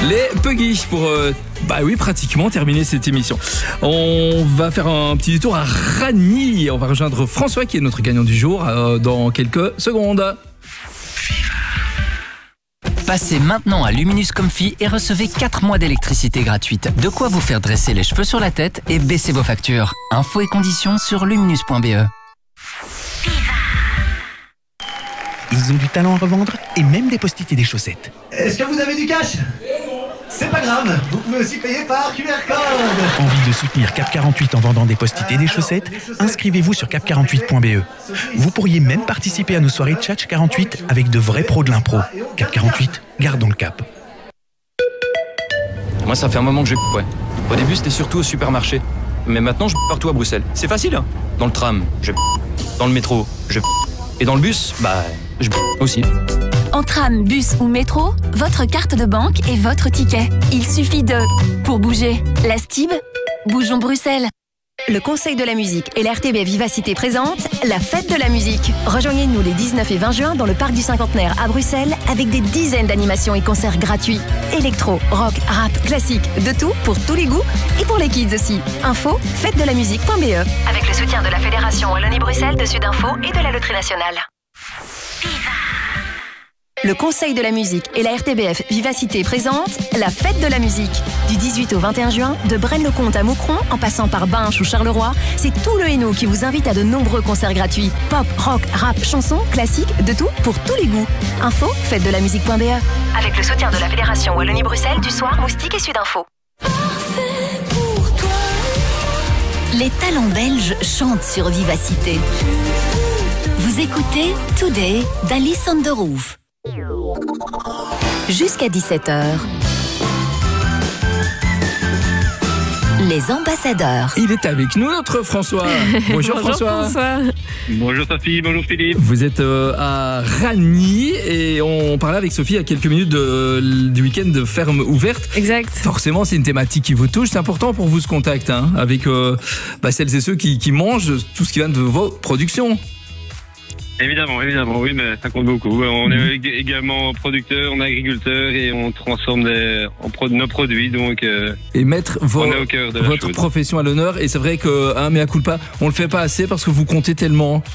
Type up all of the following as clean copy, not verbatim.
Les Puggy pour pratiquement terminer cette émission. On va faire un petit détour à Ragny. On va rejoindre François qui est notre gagnant du jour dans quelques secondes. Passez maintenant à Luminous Comfy et recevez 4 mois d'électricité gratuite. De quoi vous faire dresser les cheveux sur la tête et baisser vos factures. Infos et conditions sur luminous.be. Ils ont du talent à revendre et même des post-it et des chaussettes. Est-ce que vous avez du cash ? C'est pas grave, vous pouvez aussi payer par QR code. Envie de soutenir Cap 48 en vendant des post-it et des chaussettes ? Inscrivez-vous sur cap48.be. Vous pourriez même participer à nos soirées Tchatch 48 avec de vrais pros de l'impro. Cap 48, gardons le cap. Moi, ça fait un moment que je ouais. Au début, c'était surtout au supermarché. Mais maintenant, je partout à Bruxelles. C'est facile, hein. Dans le tram, je dans le métro, je et dans le bus, je aussi. En tram, bus ou métro, votre carte de banque est votre ticket. Il suffit de... Pour bouger, la STIB, bougeons Bruxelles. Le Conseil de la musique et l'RTB Vivacité présente la fête de la musique. Rejoignez-nous les 19 et 20 juin dans le parc du Cinquantenaire à Bruxelles avec des dizaines d'animations et concerts gratuits. Électro, rock, rap, classique, de tout pour tous les goûts et pour les kids aussi. Info, fêtedelamusique.be. Avec le soutien de la Fédération Wallonie-Bruxelles de Sudinfo et de la Loterie Nationale. Le Conseil de la musique et la RTBF Vivacité présente la fête de la musique. Du 18 au 21 juin, de Braine-le-Comte à Moucron, en passant par Binche ou Charleroi, c'est tout le Hainaut qui vous invite à de nombreux concerts gratuits. Pop, rock, rap, chansons, classiques, de tout pour tous les goûts. Info, fêtedelamusique.be. Avec le soutien de la Fédération Wallonie-Bruxelles, du Soir, Moustique et Sudinfo. Les talents belges chantent sur Vivacité. Vous écoutez Today d'Alice on the Roof. Jusqu'à 17h. Les ambassadeurs. Il est avec nous, notre François. Bonjour François. Bonjour Sophie, bonjour Philippe. Vous êtes à Ragny et on parlait avec Sophie il y a quelques minutes du week-end de ferme ouverte. Exact. Forcément, c'est une thématique qui vous touche. C'est important pour vous ce contact avec celles et ceux qui mangent tout ce qui vient de vos productions. Évidemment, oui, mais ça compte beaucoup. On est également producteurs, on est agriculteurs et on transforme nos produits, donc et mettre on est au cœur de votre profession à l'honneur. Et c'est vrai que, mea culpa, on le fait pas assez parce que vous comptez tellement.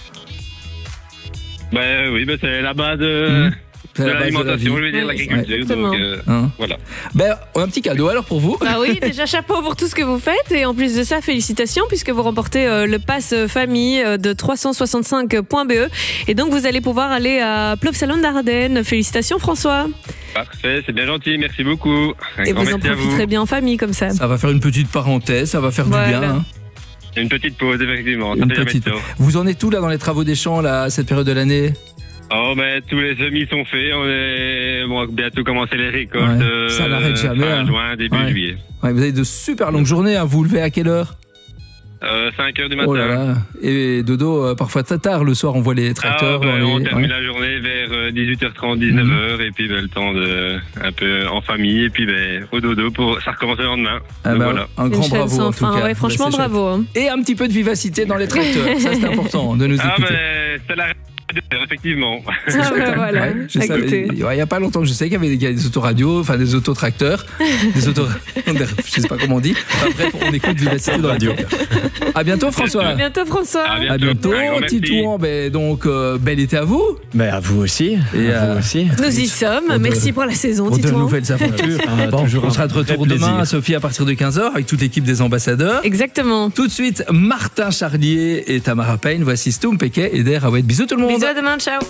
Oui, c'est la base de l'alimentation, je veux dire l'agriculture. Ouais. Donc voilà. On a un petit cadeau alors pour vous. Ah oui, déjà chapeau pour tout ce que vous faites et en plus de ça, félicitations puisque vous remportez le pass famille de 365.be et donc vous allez pouvoir aller à Plopsaland d'Ardennes. Félicitations François. Parfait, c'est bien gentil, merci beaucoup. Et vous en profiterez bien en famille comme ça. Ça va faire une petite parenthèse, ça va faire du bien. Une petite pause, effectivement. Vous en êtes où là dans les travaux des champs là, à cette période de l'année? Tous les semis sont faits, on va bientôt commencer les récoltes. Ça n'arrête jamais. Fin juin, début juillet. Ouais, vous avez de super longues journées, vous vous levez à quelle heure? 5h du matin. Oh là là. Et dodo, parfois tard le soir, on voit les tracteurs. On termine la journée vers 18h30, 19h, et puis le temps de un peu en famille, et puis au dodo, ça recommence le lendemain. Voilà. Un grand bravo en tout cas. Ouais, franchement, bravo. Hein. Et un petit peu de vivacité dans les tracteurs, ça c'est important de nous écouter. C'est la effectivement. Voilà. Il n'y a pas longtemps que je sais qu'il y avait des autoradios, enfin des autotracteurs, je sais pas comment on dit. Bref, on écoute Vivacité dans la radio. À bientôt François. À bientôt François. À bientôt Titouan. Donc bel été à vous. Mais à vous aussi. Et à vous aussi. Nous y sommes. Merci pour la saison Pour de Titouan. nouvelles aventures. On sera de retour demain, Sophie, à partir de 15h avec toute l'équipe des ambassadeurs. Exactement. Tout de suite, Martin Charlier et Tamara Payne. Voici Stoum, Péquet et Der Awed. Bisous tout le monde. Bisous, à demain, ciao.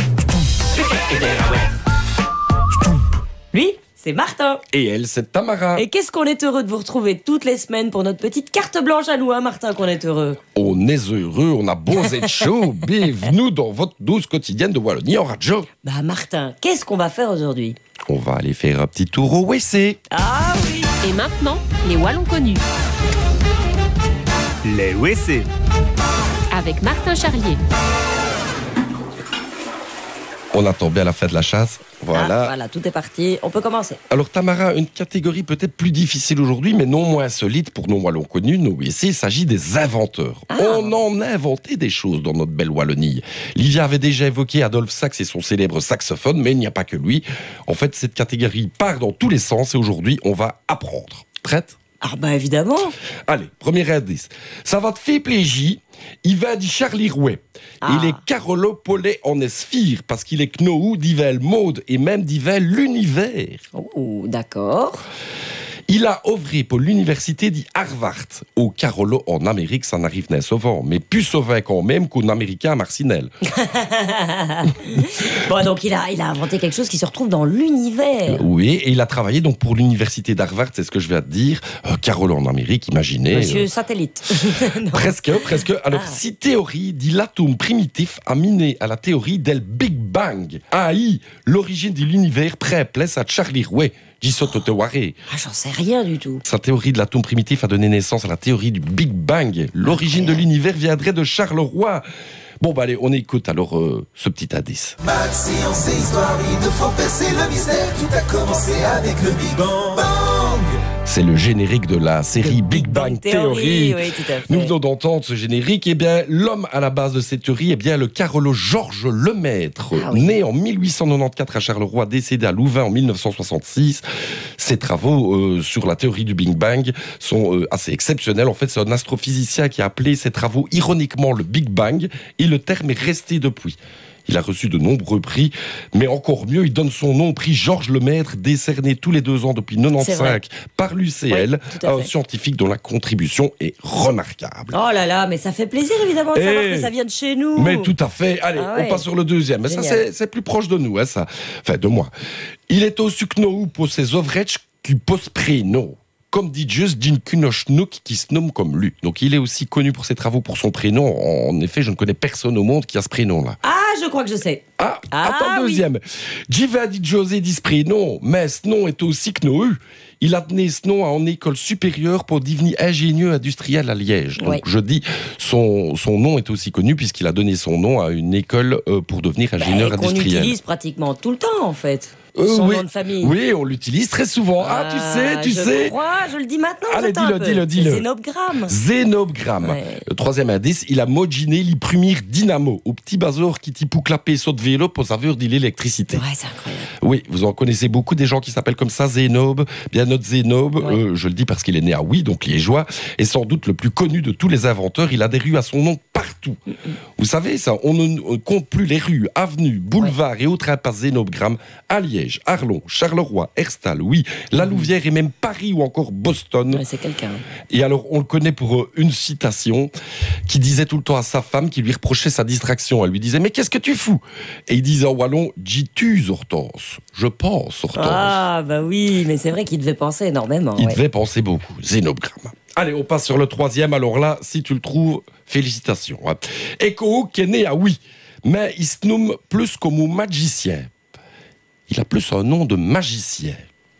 Lui, c'est Martin. Et elle, c'est Tamara. Et qu'est-ce qu'on est heureux de vous retrouver toutes les semaines pour notre petite carte blanche à nous, hein, Martin, qu'on est heureux. On est heureux, on a beau être chaud. Bienvenue dans votre dose quotidienne de Wallonie en radio. Martin, qu'est-ce qu'on va faire aujourd'hui? On va aller faire un petit tour au WC. Ah oui. Et maintenant, les Wallons connus. Les WC. Avec Martin Charlier. On attend bien la fin de la chasse. Voilà. Voilà, tout est parti. On peut commencer. Alors Tamara, une catégorie peut-être plus difficile aujourd'hui, mais non moins solide pour nos Wallons connus, nos WC. Il s'agit des inventeurs. On en a inventé des choses dans notre belle Wallonie. Livia avait déjà évoqué Adolphe Sax et son célèbre saxophone, mais il n'y a pas que lui. En fait, cette catégorie part dans tous les sens et aujourd'hui, on va apprendre. Prête ? Ah bah évidemment. Allez, premier indice. Ça va te faire plaisir. Il va dire Charlie Rouet. Il est Carolo Paulet en esphire parce qu'il est Knou, d'Ivel Mode et même d'Ivel l'univers. Oh, d'accord. Il a œuvré pour l'université d'Harvard. Au Carolo en Amérique, ça n'arrive pas souvent, mais plus souvent quand même qu'un Américain à Marcinelle. Bon, donc il a inventé quelque chose qui se retrouve dans l'univers. Oui, et il a travaillé donc pour l'université d'Harvard, c'est ce que je viens de dire. Carolo en Amérique, imaginez. Monsieur Satellite. Presque. Alors, si théorie dit l'atome primitif a miné à la théorie del Big Bang. AI, l'origine de l'univers place à Charlie Rouet. J'en sais rien du tout. Sa théorie de l'atome primitif a donné naissance à la théorie du Big Bang. L'origine de l'univers viendrait de Charleroi. Bon, bah allez, on écoute alors ce petit indice. Max, science et histoire, il nous faut percer le mystère. Tout a commencé avec le Big Bang. C'est le générique de la série Big Bang Theory. Oui, tout à fait. Nous venons d'entendre ce générique. Eh bien, l'homme à la base de cette théorie, le Carolo Georges Lemaître, né en 1894 à Charleroi, décédé à Louvain en 1966. Ses travaux sur la théorie du Big Bang sont assez exceptionnels. En fait, c'est un astrophysicien qui a appelé ses travaux ironiquement le Big Bang, et le terme est resté depuis. Il a reçu de nombreux prix, mais encore mieux, il donne son nom au prix Georges Lemaître, décerné tous les 2 ans depuis 1995 par l'UCL, à un scientifique dont la contribution est remarquable. Oh là là, mais ça fait plaisir évidemment de savoir que ça vient de chez nous. Mais tout à fait. Allez, on passe sur le deuxième. Mais ça, c'est plus proche de nous, hein, ça. Enfin, de moi. Il est au sucno pour ses ovrech qui pose prénom. Comme dit juste d'une Kunochnouk qui se nomme comme lui. Donc il est aussi connu pour ses travaux, pour son prénom. En effet, je ne connais personne au monde qui a ce prénom-là. Ah, je crois que je sais. Attends, deuxième. Jiva dit José dit ce prénom, mais ce nom est aussi Knou. Il a donné ce nom en école supérieure pour devenir ingénieur industriel à Liège. Donc je dis, son nom est aussi connu puisqu'il a donné son nom à une école pour devenir ingénieur industriel. Qu'on utilise pratiquement tout le temps en fait. Son nom de famille. Oui, on l'utilise très souvent. Tu sais. Je le dis maintenant. Allez, dis-le. Zénobgramme. Zénobgramme. Ouais. Le troisième indice, il a moginé les premiers dynamo au petit bazar qui t'y pou clapper saut de vélo pour savoir de l'électricité. Ouais, c'est incroyable. Oui, vous en connaissez beaucoup des gens qui s'appellent comme ça, Zénob. Bien, notre Zénob, je le dis parce qu'il est né à Oui, donc liégeois, est sans doute le plus connu de tous les inventeurs. Il a des rues à son nom partout. Vous savez ça, on ne compte plus les rues, avenues, boulevards et autres impasses Zénobgramme à Liège, Arlon, Charleroi, Herstal, La Louvière et même Paris ou encore Boston. Ouais, c'est quelqu'un. Et alors, on le connaît pour une citation qui disait tout le temps à sa femme, qui lui reprochait sa distraction. Elle lui disait « Mais qu'est-ce que tu fous ?» Et il disait en wallon « Dis-tu, Hortense ?»« Je pense, Hortense. » Ah, bah oui, mais c'est vrai qu'il devait penser énormément. Il devait penser beaucoup. Zénobgramme. Allez, on passe sur le troisième. Alors là, si tu le trouves, félicitations. Eko, qui est né à Oui, mais il se nomme plus comme un magicien. Il a plus un nom de magicien.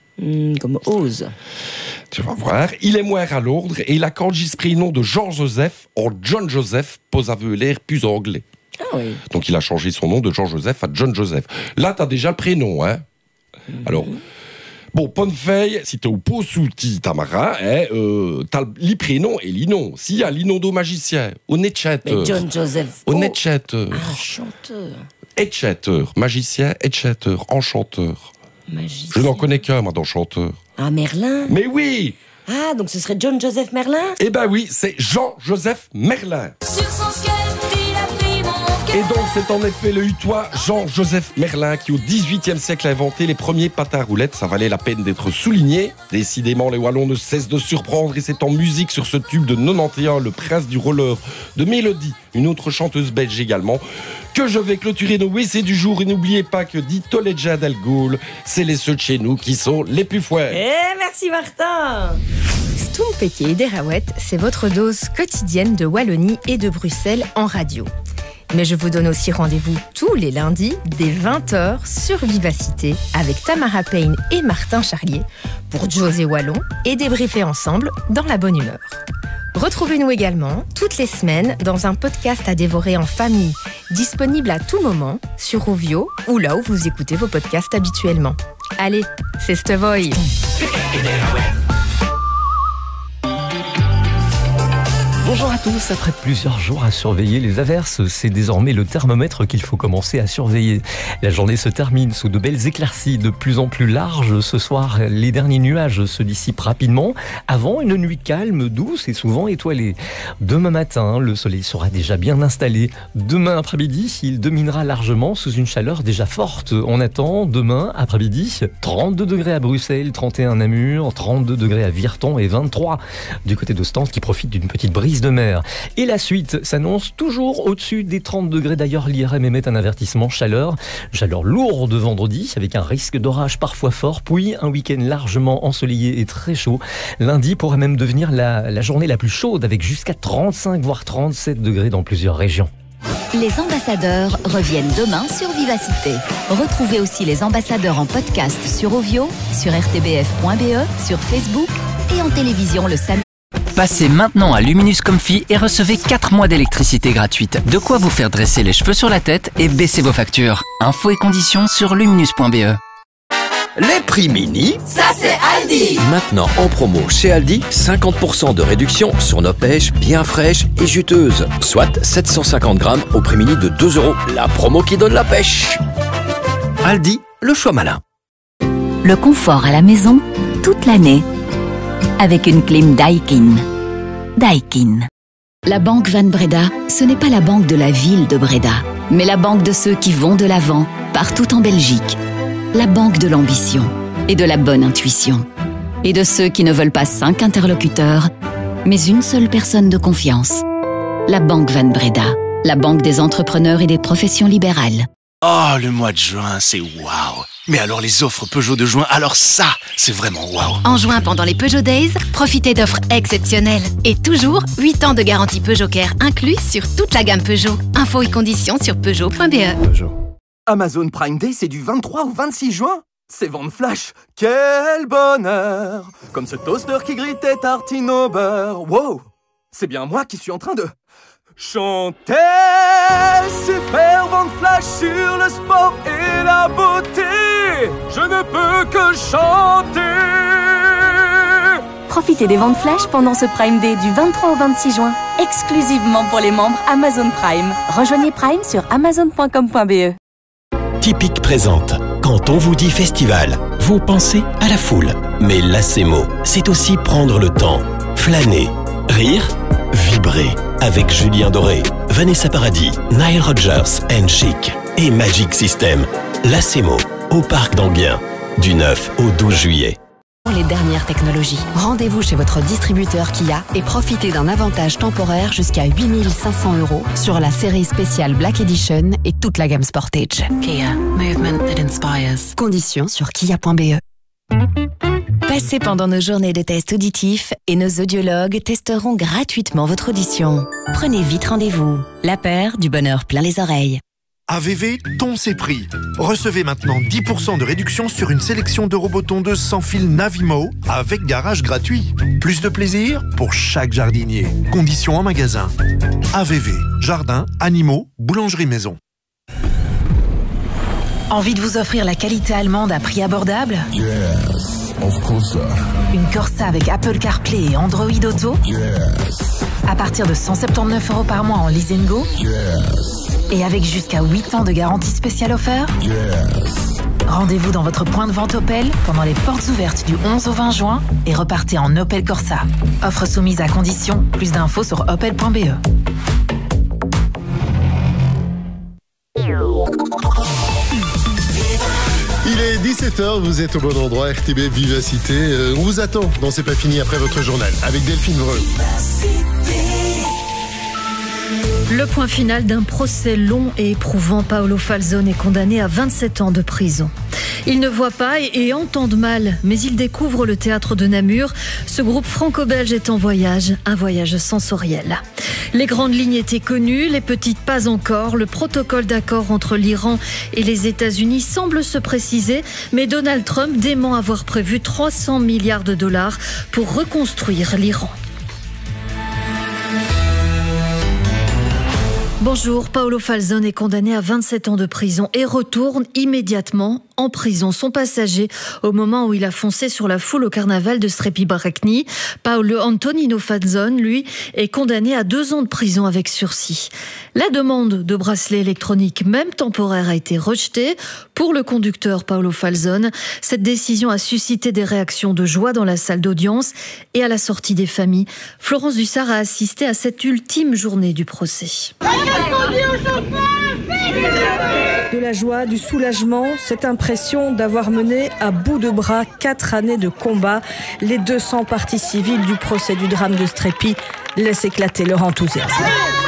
Comme Oz. Tu vas voir. Il est moins à l'ordre et il a enregistré le nom de Jean-Joseph en John Joseph pour avoir l'air plus anglais. Ah oui. Donc il a changé son nom de Jean-Joseph à John Joseph. Là, tu as déjà le prénom, hein. Alors, bon, Ponnefeuille, si tu es au pot sous Tamara, t'as le prénom et l'inon. S'il y a l'inon de magicien, on est chanteur. Mais John Joseph. On est chanteur. Ah, chanteur. Etchateur, magicien, etchateur, enchanteur. Magicien. Je n'en connais qu'un, moi, d'enchanteur. Ah, Merlin. Mais oui. Ah, donc ce serait John Joseph Merlin. Eh ben oui, c'est Jean-Joseph Merlin. Sur son squelette, il a pris mon cœur. Et donc, c'est en effet le hutois Jean-Joseph Merlin qui, au XVIIIe siècle, a inventé les premiers patins à roulettes. Ça valait la peine d'être souligné. Décidément, les Wallons ne cessent de surprendre et c'est en musique sur ce tube de 91, le prince du roller de Mélodie, une autre chanteuse belge également, que je vais clôturer nos WC du jour. Et n'oubliez pas que dit Toledja Del Gaulle, c'est les ceux de chez nous qui sont les plus fouets. Eh, merci Martin. Stompeke et Derawet, c'est votre dose quotidienne de Wallonie et de Bruxelles en radio. Mais je vous donne aussi rendez-vous tous les lundis dès 20h sur Vivacité avec Tamara Payne et Martin Charlier pour José Wallon et débriefer ensemble dans la bonne humeur. Retrouvez-nous également toutes les semaines dans un podcast à dévorer en famille, disponible à tout moment sur Rovio ou là où vous écoutez vos podcasts habituellement. Allez, c'est Stevoy. Bonjour à tous, après plusieurs jours à surveiller les averses, c'est désormais le thermomètre qu'il faut commencer à surveiller. La journée se termine sous de belles éclaircies de plus en plus larges. Ce soir, les derniers nuages se dissipent rapidement avant une nuit calme, douce et souvent étoilée. Demain matin, le soleil sera déjà bien installé. Demain après-midi, il dominera largement sous une chaleur déjà forte. On attend demain après-midi 32 degrés à Bruxelles, 31 à Namur, 32 degrés à Virton et 23 du côté d'Ostende qui profite d'une petite brise de mer. Et la suite s'annonce toujours au-dessus des 30 degrés. D'ailleurs, l'IRM émet un avertissement chaleur lourde vendredi avec un risque d'orage parfois fort, puis un week-end largement ensoleillé et très chaud. Lundi pourrait même devenir la journée la plus chaude avec jusqu'à 35 voire 37 degrés dans plusieurs régions. Les ambassadeurs reviennent demain sur Vivacité. Retrouvez aussi les ambassadeurs en podcast sur Ovio, sur rtbf.be, sur Facebook et en télévision le samedi. Passez maintenant à Luminus Comfy et recevez 4 mois d'électricité gratuite. De quoi vous faire dresser les cheveux sur la tête et baisser vos factures. Infos et conditions sur luminus.be. Les prix mini, ça c'est Aldi. Maintenant en promo chez Aldi, 50% de réduction sur nos pêches bien fraîches et juteuses. Soit 750 grammes au prix mini de 2 €. La promo qui donne la pêche. Aldi, le choix malin. Le confort à la maison, toute l'année. Avec une clim Daikin. Daikin. La banque Van Breda, ce n'est pas la banque de la ville de Breda, mais la banque de ceux qui vont de l'avant, partout en Belgique. La banque de l'ambition et de la bonne intuition. Et de ceux qui ne veulent pas 5 interlocuteurs, mais une seule personne de confiance. La banque Van Breda, la banque des entrepreneurs et des professions libérales. Oh, le mois de juin, c'est waouh! Mais alors les offres Peugeot de juin, alors ça, c'est vraiment waouh! En juin, pendant les Peugeot Days, profitez d'offres exceptionnelles. Et toujours, 8 ans de garantie Peugeot Care inclus sur toute la gamme Peugeot. Infos et conditions sur Peugeot.be. Amazon Prime Day, c'est du 23 au 26 juin. C'est vente flash. Quel bonheur! Comme ce toaster qui grille tes tartines au beurre. Wow! C'est bien moi qui suis en train de... chanter. Super vente flash sur le sport et la beauté. Je ne peux que chanter. Profitez des ventes flash pendant ce Prime Day du 23 au 26 juin, exclusivement pour les membres Amazon Prime. Rejoignez Prime sur amazon.com.be. Typique présente. Quand on vous dit festival, vous pensez à la foule. Mais l'ACMO, c'est aussi prendre le temps, flâner, rire, vibrer. Avec Julien Doré, Vanessa Paradis, Nile Rodgers and Chic et Magic System. L'ACMO, au Parc d'Anguien, du 9 au 12 juillet. Les dernières technologies. Rendez-vous chez votre distributeur Kia et profitez d'un avantage temporaire jusqu'à 8 500 € sur la série spéciale Black Edition et toute la gamme Sportage. Kia, movement that inspires. Conditions sur kia.be. Passez pendant nos journées de tests auditifs et nos audiologues testeront gratuitement votre audition. Prenez vite rendez-vous. La paire du bonheur plein les oreilles. AVV, ton c'est prix. Recevez maintenant 10% de réduction sur une sélection de robots tondeuses sans fil Navimo avec garage gratuit. Plus de plaisir pour chaque jardinier. Conditions en magasin. AVV, jardin, animaux, boulangerie maison. Envie de vous offrir la qualité allemande à prix abordable? Yes, of course. Une Corsa avec Apple CarPlay et Android Auto? Yes. À partir de 179 € par mois en lease and go? Yes. Et avec jusqu'à 8 ans de garantie spéciale offerte? Yes. Rendez-vous dans votre point de vente Opel pendant les portes ouvertes du 11 au 20 juin et repartez en Opel Corsa. Offre soumise à condition. Plus d'infos sur opel.be. Il est 17h, vous êtes au bon endroit, RTB Vivacité. On vous attend dans C'est pas fini après votre journal avec Delphine Vreux. Le point final d'un procès long et éprouvant. Paolo Falzone est condamné à 27 ans de prison. Il ne voit pas et entend mal, mais il découvre le théâtre de Namur. Ce groupe franco-belge est en voyage, un voyage sensoriel. Les grandes lignes étaient connues, les petites pas encore. Le protocole d'accord entre l'Iran et les États-Unis semble se préciser, mais Donald Trump dément avoir prévu 300 milliards de dollars pour reconstruire l'Iran. Bonjour, Paolo Falzone est condamné à 27 ans de prison et retourne immédiatement en prison. Son passager, au moment où il a foncé sur la foule au carnaval de Strepi-Baracni, Paolo Antonino Falzone, lui, est condamné à 2 ans de prison avec sursis. La demande de bracelet électronique, même temporaire, a été rejetée. Pour le conducteur Paolo Falzone, cette décision a suscité des réactions de joie dans la salle d'audience et à la sortie des familles. Florence Dussart a assisté à cette ultime journée du procès. De la joie, du soulagement, cette impression d'avoir mené à bout de bras 4 années de combat. Les 200 parties civiles du procès du drame de Strepi laissent éclater leur enthousiasme.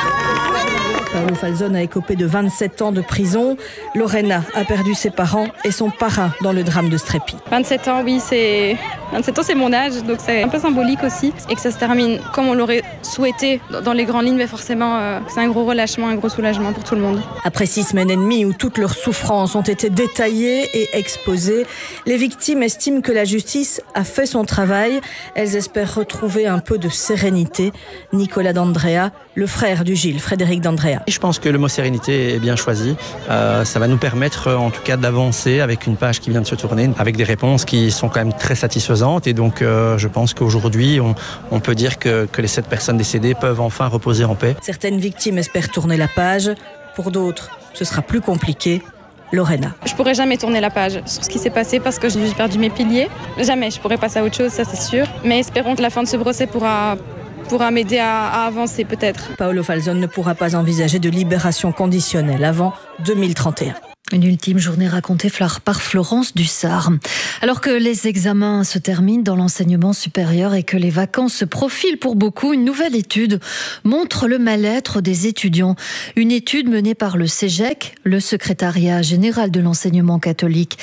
Paolo Falzone a écopé de 27 ans de prison. Lorena a perdu ses parents et son parrain dans le drame de Strepi. 27 ans, oui, 27 ans, c'est mon âge, donc c'est un peu symbolique aussi. Et que ça se termine comme on l'aurait souhaité dans les grandes lignes, mais forcément, c'est un gros relâchement, un gros soulagement pour tout le monde. Après 6 semaines et demie où toutes leurs souffrances ont été détaillées et exposées, les victimes estiment que la justice a fait son travail. Elles espèrent retrouver un peu de sérénité. Nicolas D'Andrea, le frère du Gilles, Frédéric D'Andrea. Je pense que le mot sérénité est bien choisi. Ça va nous permettre en tout cas d'avancer avec une page qui vient de se tourner, avec des réponses qui sont quand même très satisfaisantes. Et donc je pense qu'aujourd'hui, on peut dire que les 7 personnes décédées peuvent enfin reposer en paix. Certaines victimes espèrent tourner la page. Pour d'autres, ce sera plus compliqué. Lorena. Je pourrais jamais tourner la page sur ce qui s'est passé parce que j'ai perdu mes piliers. Jamais, je pourrais passer à autre chose, ça c'est sûr. Mais espérons que la fin de ce procès pourra m'aider à avancer peut-être. Paolo Falzone ne pourra pas envisager de libération conditionnelle avant 2031. Une ultime journée racontée par Florence Dussart. Alors que les examens se terminent dans l'enseignement supérieur et que les vacances se profilent pour beaucoup, une nouvelle étude montre le mal-être des étudiants. Une étude menée par le CEGEC, le secrétariat général de l'enseignement catholique.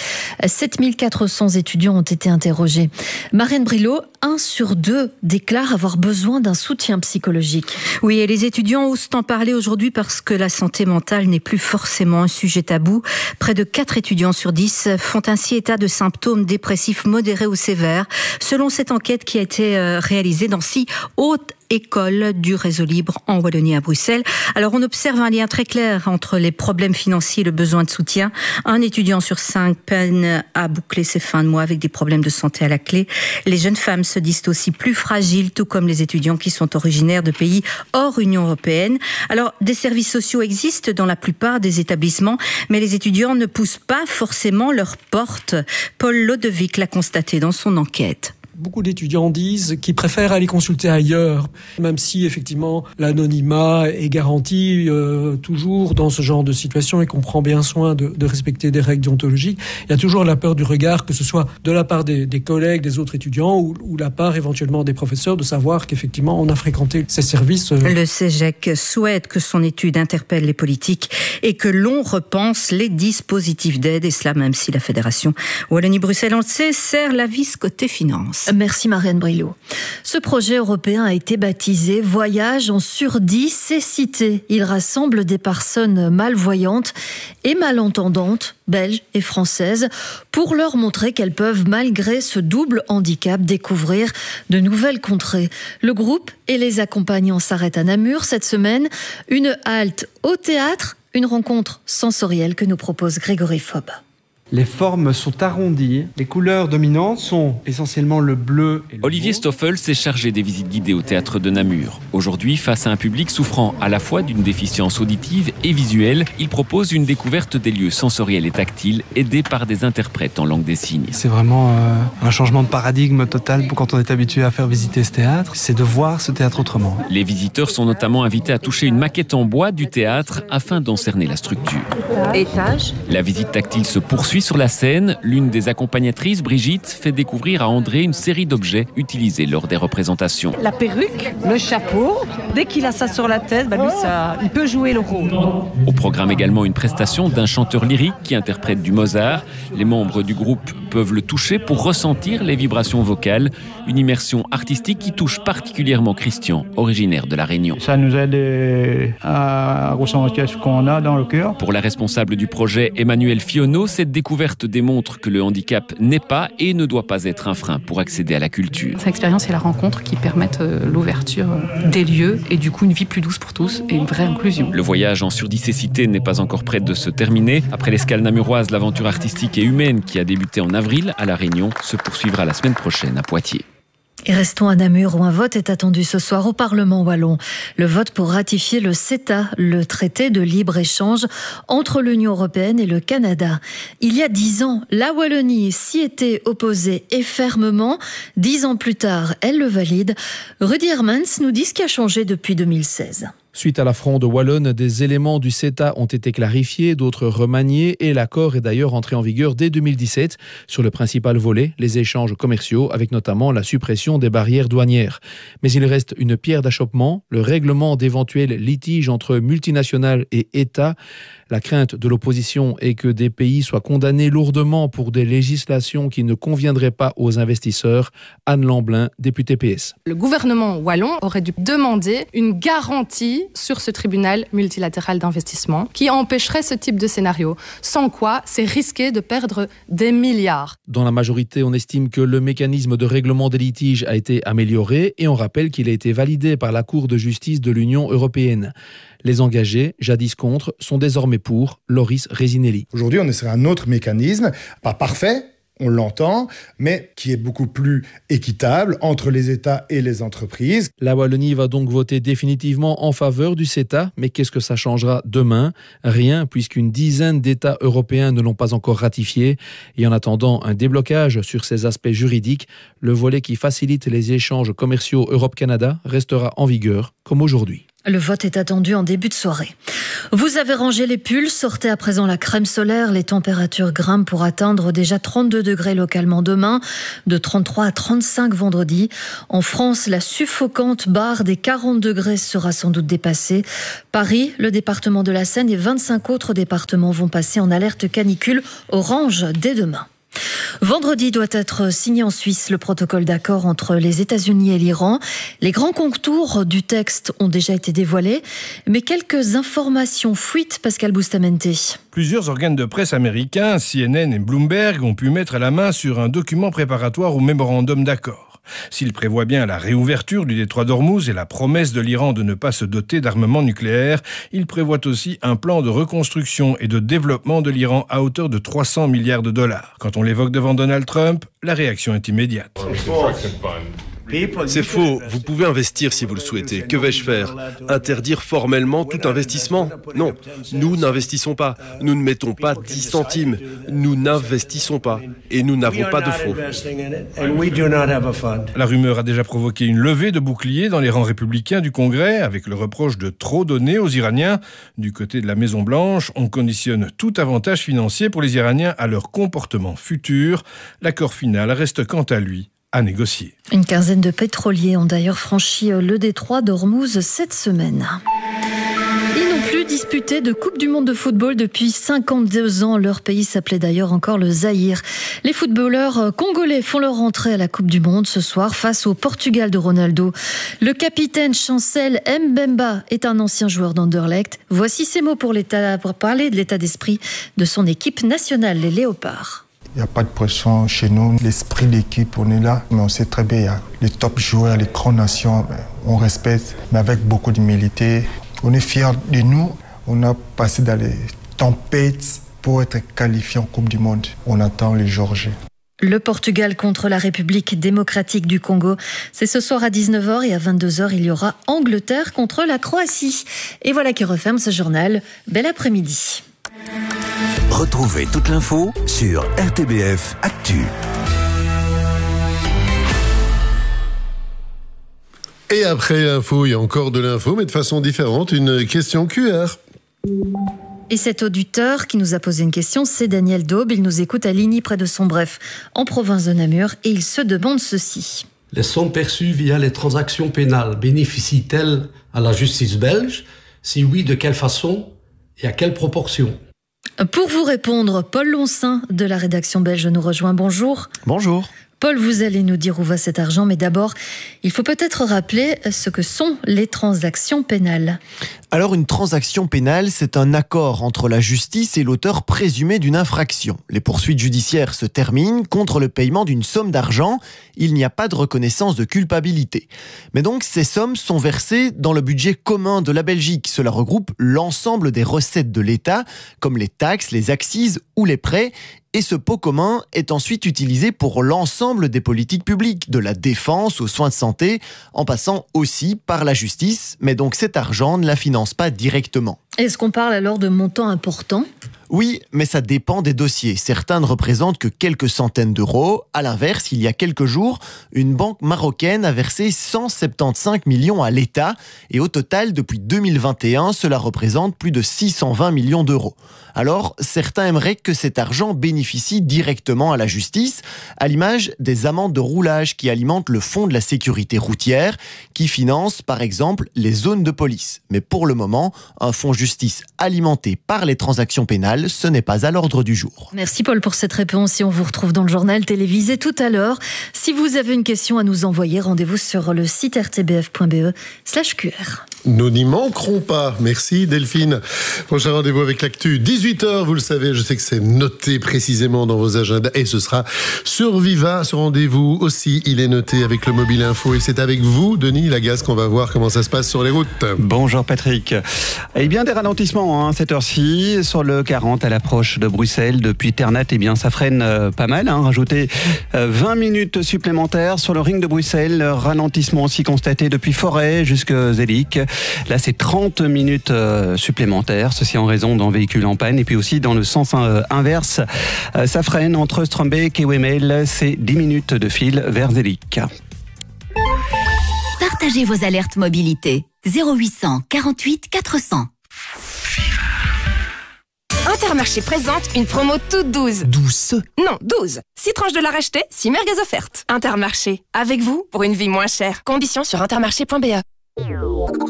7400 étudiants ont été interrogés. Marianne Brilot, 1 sur 2 déclare avoir besoin d'un soutien psychologique. Oui, et les étudiants osent en parler aujourd'hui parce que la santé mentale n'est plus forcément un sujet tabou. Près de 4 étudiants sur 10 font ainsi état de symptômes dépressifs modérés ou sévères, selon cette enquête qui a été réalisée dans 6 hautes écoles du réseau libre en Wallonie à Bruxelles. Alors on observe un lien très clair entre les problèmes financiers et le besoin de soutien. Un étudiant sur 5 peine à boucler ses fins de mois avec des problèmes de santé à la clé. Les jeunes femmes se disent aussi plus fragiles, tout comme les étudiants qui sont originaires de pays hors Union européenne. Alors des services sociaux existent dans la plupart des établissements, mais les étudiants ne poussent pas forcément leurs portes. Paul Lodevic l'a constaté dans son enquête. Beaucoup d'étudiants disent qu'ils préfèrent aller consulter ailleurs, même si effectivement l'anonymat est garanti toujours dans ce genre de situation et qu'on prend bien soin de respecter des règles déontologiques. Il y a toujours la peur du regard, que ce soit de la part des collègues, des autres étudiants ou la part éventuellement des professeurs, de savoir qu'effectivement on a fréquenté ces services. Le CEGEC souhaite que son étude interpelle les politiques et que l'on repense les dispositifs d'aide, et cela même si la Fédération Wallonie-Bruxelles, on le sait, sert la vis côté finance. Merci Marianne Brilot. Ce projet européen a été baptisé Voyage en surdit cécité. Il rassemble des personnes malvoyantes et malentendantes, belges et françaises, pour leur montrer qu'elles peuvent, malgré ce double handicap, découvrir de nouvelles contrées. Le groupe et les accompagnants s'arrêtent à Namur cette semaine. Une halte au théâtre, une rencontre sensorielle que nous propose Grégory Fob. Les formes sont arrondies. Les couleurs dominantes sont essentiellement le bleu et le Olivier Stoffel s'est chargé des visites guidées au théâtre de Namur. Aujourd'hui, face à un public souffrant à la fois d'une déficience auditive et visuelle, il propose une découverte des lieux sensoriels et tactiles aidés par des interprètes en langue des signes. C'est vraiment un changement de paradigme total quand on est habitué à faire visiter ce théâtre. C'est de voir ce théâtre autrement. Les visiteurs sont notamment invités à toucher une maquette en bois du théâtre afin d'en cerner la structure. Étage. La visite tactile se poursuit sur la scène. L'une des accompagnatrices, Brigitte, fait découvrir à André une série d'objets utilisés lors des représentations. La perruque, le chapeau. Dès qu'il a ça sur la tête, il peut jouer le rôle. Au programme également une prestation d'un chanteur lyrique qui interprète du Mozart. Les membres du groupe peuvent le toucher pour ressentir les vibrations vocales. Une immersion artistique qui touche particulièrement Christian, originaire de La Réunion. Ça nous aide à ressentir ce qu'on a dans le cœur. Pour la responsable du projet, Emmanuel Fionneau, cette découverte découverte démontre que le handicap n'est pas et ne doit pas être un frein pour accéder à la culture. C'est l'expérience et la rencontre qui permettent l'ouverture des lieux et du coup une vie plus douce pour tous et une vraie inclusion. Le voyage en surdicécité n'est pas encore près de se terminer. Après l'escale namuroise, l'aventure artistique et humaine qui a débuté en avril à La Réunion se poursuivra la semaine prochaine à Poitiers. Et restons à Namur où un vote est attendu ce soir au Parlement wallon. Le vote pour ratifier le CETA, le traité de libre-échange entre l'Union européenne et le Canada. Il y a 10 ans, la Wallonie s'y était opposée et fermement. 10 ans plus tard, elle le valide. Rudy Hermans nous dit ce qui a changé depuis 2016. Suite à la fronde wallonne, des éléments du CETA ont été clarifiés, d'autres remaniés et l'accord est d'ailleurs entré en vigueur dès 2017 sur le principal volet, les échanges commerciaux, avec notamment la suppression des barrières douanières. Mais il reste une pierre d'achoppement, le règlement d'éventuels litiges entre multinationales et États. La crainte de l'opposition est que des pays soient condamnés lourdement pour des législations qui ne conviendraient pas aux investisseurs. Anne Lamblin, députée PS. Le gouvernement wallon aurait dû demander une garantie sur ce tribunal multilatéral d'investissement qui empêcherait ce type de scénario. Sans quoi, c'est risqué de perdre des milliards. Dans la majorité, on estime que le mécanisme de règlement des litiges a été amélioré et on rappelle qu'il a été validé par la Cour de justice de l'Union européenne. Les engagés, jadis contre, sont désormais pour. Loris Resinelli. Aujourd'hui, on est sur un autre mécanisme, pas parfait, on l'entend, mais qui est beaucoup plus équitable entre les États et les entreprises. La Wallonie va donc voter définitivement en faveur du CETA, mais qu'est-ce que ça changera demain ? Rien, puisqu'une dizaine d'États européens ne l'ont pas encore ratifié. Et en attendant un déblocage sur ces aspects juridiques, le volet qui facilite les échanges commerciaux Europe-Canada restera en vigueur, comme aujourd'hui. Le vote est attendu en début de soirée. Vous avez rangé les pulls, sortez à présent la crème solaire. Les températures grimpent pour atteindre déjà 32 degrés localement demain, de 33 à 35 vendredi. En France, la suffocante barre des 40 degrés sera sans doute dépassée. Paris, le département de la Seine et 25 autres départements vont passer en alerte canicule orange dès demain. Vendredi doit être signé en Suisse le protocole d'accord entre les États-Unis et l'Iran. Les grands contours du texte ont déjà été dévoilés, mais quelques informations fuitent, Pascal Bustamante. Plusieurs organes de presse américains, CNN et Bloomberg, ont pu mettre la main sur un document préparatoire au mémorandum d'accord. S'il prévoit bien la réouverture du détroit d'Ormuz et la promesse de l'Iran de ne pas se doter d'armements nucléaires, il prévoit aussi un plan de reconstruction et de développement de l'Iran à hauteur de 300 milliards de dollars. Quand on l'évoque devant Donald Trump, la réaction est immédiate. C'est faux, vous pouvez investir si vous le souhaitez. Que vais-je faire ? Interdire formellement tout investissement ? Non, nous n'investissons pas. Nous ne mettons pas 10 centimes. Nous n'investissons pas. Et nous n'avons pas de fonds. La rumeur a déjà provoqué une levée de boucliers dans les rangs républicains du Congrès, avec le reproche de trop donner aux Iraniens. Du côté de la Maison-Blanche, on conditionne tout avantage financier pour les Iraniens à leur comportement futur. L'accord final reste quant à lui à négocier. Une quinzaine de pétroliers ont d'ailleurs franchi le détroit d'Ormuz cette semaine. Ils n'ont plus disputé de Coupe du Monde de football depuis 52 ans. Leur pays s'appelait d'ailleurs encore le Zaïre. Les footballeurs congolais font leur entrée à la Coupe du Monde ce soir face au Portugal de Ronaldo. Le capitaine Chancel Mbemba est un ancien joueur d'Anderlecht. Voici ses mots pour parler de l'état d'esprit de son équipe nationale, les Léopards. Il n'y a pas de pression chez nous. L'esprit d'équipe, on est là. Mais on sait très bien, il y a les top joueurs, les grandes nations. On respecte, mais avec beaucoup d'humilité. On est fiers de nous. On a passé dans les tempêtes pour être qualifiés en Coupe du Monde. On attend les Georgiens. Le Portugal contre la République démocratique du Congo. C'est ce soir à 19h et à 22h, il y aura Angleterre contre la Croatie. Et voilà qui referme ce journal. Bel après-midi. Retrouvez toute l'info sur RTBF Actu. Et après l'info, il y a encore de l'info, mais de façon différente, une question QR. Et cet auditeur qui nous a posé une question, c'est Daniel Daube. Il nous écoute à Ligny, près de Sombref, en province de Namur, et il se demande ceci. Les sommes perçues via les transactions pénales bénéficient-elles à la justice belge ? Si oui, de quelle façon et à quelle proportion ? Pour vous répondre, Paul Loncin de la rédaction belge nous rejoint. Bonjour. Bonjour. Paul, vous allez nous dire où va cet argent, mais d'abord, il faut peut-être rappeler ce que sont les transactions pénales. Alors une transaction pénale, c'est un accord entre la justice et l'auteur présumé d'une infraction. Les poursuites judiciaires se terminent contre le paiement d'une somme d'argent. Il n'y a pas de reconnaissance de culpabilité. Mais donc ces sommes sont versées dans le budget commun de la Belgique. Cela regroupe l'ensemble des recettes de l'État, comme les taxes, les accises ou les prêts. Et ce pot commun est ensuite utilisé pour l'ensemble des politiques publiques, de la défense aux soins de santé, en passant aussi par la justice. Mais donc cet argent ne la finance pas directement. Est-ce qu'on parle alors de montants importants ? Oui, mais ça dépend des dossiers. Certains ne représentent que quelques centaines d'euros. À l'inverse, il y a quelques jours, une banque marocaine a versé 175 millions à l'État. Et au total, depuis 2021, cela représente plus de 620 millions d'euros. Alors, certains aimeraient que cet argent bénéficie directement à la justice, à l'image des amendes de roulage qui alimentent le fonds de la sécurité routière, qui finance par exemple les zones de police. Mais pour le moment, un fonds justice alimenté par les transactions pénales, ce n'est pas à l'ordre du jour. Merci Paul pour cette réponse et on vous retrouve dans le journal télévisé tout à l'heure. Si vous avez une question à nous envoyer, rendez-vous sur le site rtbf.be/QR. Nous n'y manquerons pas. Merci Delphine. Prochain rendez-vous avec l'actu. 18h, vous le savez, je sais que c'est noté précisément dans vos agendas et ce sera sur Viva. Ce rendez-vous aussi, il est noté avec le mobile info et c'est avec vous, Denis Lagasse, qu'on va voir comment ça se passe sur les routes. Bonjour Patrick. Eh bien, des ralentissements cette heure-ci sur le 40 à l'approche de Bruxelles. Depuis Ternat, eh bien, ça freine pas mal. Rajoutez 20 minutes supplémentaires sur le ring de Bruxelles. Ralentissement aussi constaté depuis Forêt jusqu'à Zelig. Là, c'est 30 minutes supplémentaires. Ceci en raison d'un véhicule en panne. Et puis aussi dans le sens inverse, ça freine entre Strombeek et Wemel. C'est 10 minutes de fil vers Zelig. Partagez vos alertes mobilité. 0800 48 400. Intermarché présente une promo toute douce. Douce ? Non, 12. 6 tranches de la racheter, 6 merguez offertes. Intermarché, avec vous pour une vie moins chère. Conditions sur intermarché.be.